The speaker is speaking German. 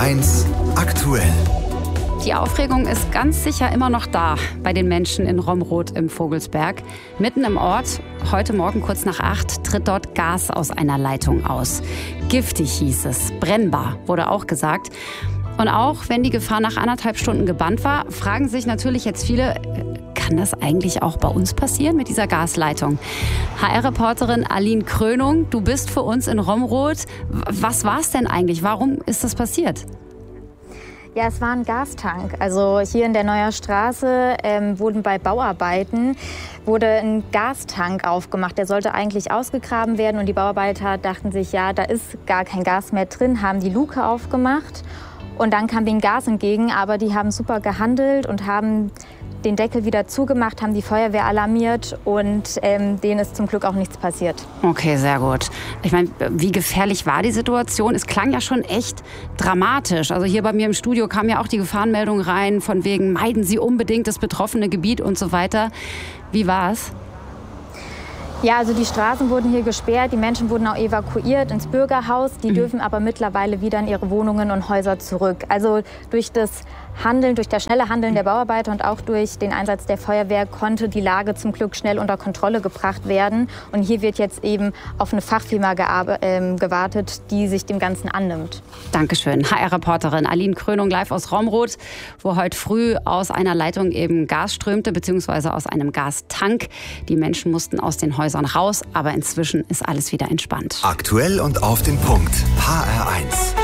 HR1 aktuell. Die Aufregung ist ganz sicher immer noch da bei den Menschen in Romrod im Vogelsberg. Mitten im Ort, heute Morgen kurz nach 8, tritt dort Gas aus einer Leitung aus. Giftig hieß es, brennbar wurde auch gesagt. Und auch wenn die Gefahr nach 1,5 Stunden gebannt war, fragen sich natürlich jetzt viele, kann das eigentlich auch bei uns passieren mit dieser Gasleitung? HR-Reporterin Aline Krönung, du bist für uns in Romrod. Was war es denn eigentlich? Warum ist das passiert? Ja, es war ein Gastank. Also hier in der Neuer Straße wurden bei Bauarbeiten ein Gastank aufgemacht. Der sollte eigentlich ausgegraben werden und die Bauarbeiter dachten sich, ja, da ist gar kein Gas mehr drin, haben die Luke aufgemacht und dann kam denen Gas entgegen. Aber die haben super gehandelt und haben den Deckel wieder zugemacht, haben die Feuerwehr alarmiert und denen ist zum Glück auch nichts passiert. Okay, sehr gut. Ich meine, wie gefährlich war die Situation? Es klang ja schon echt dramatisch. Also hier bei mir im Studio kam ja auch die Gefahrenmeldung rein, von wegen meiden Sie unbedingt das betroffene Gebiet und so weiter. Wie war es? Ja, also die Straßen wurden hier gesperrt, die Menschen wurden auch evakuiert ins Bürgerhaus. Die dürfen aber mittlerweile wieder in ihre Wohnungen und Häuser zurück. Also durch das schnelle Handeln der Bauarbeiter und auch durch den Einsatz der Feuerwehr konnte die Lage zum Glück schnell unter Kontrolle gebracht werden. Und hier wird jetzt eben auf eine Fachfirma gewartet, die sich dem Ganzen annimmt. Dankeschön. HR-Reporterin Aline Krönung live aus Romrod, wo heute früh aus einer Leitung eben Gas strömte, beziehungsweise aus einem Gastank. Die Menschen mussten aus den Häusern raus, aber inzwischen ist alles wieder entspannt. Aktuell und auf den Punkt. HR1.